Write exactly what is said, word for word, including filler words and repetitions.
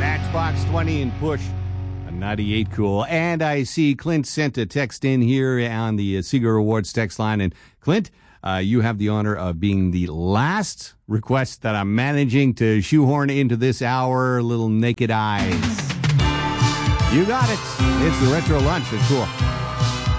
Matchbox twenty and Push. ninety-eight Cool. And I see Clint sent a text in here on the uh, Seeger Awards text line. And Clint, uh, you have the honor of being the last request that I'm managing to shoehorn into this hour. Little Naked Eyes. You got it. It's the Retro Lunch. It's cool.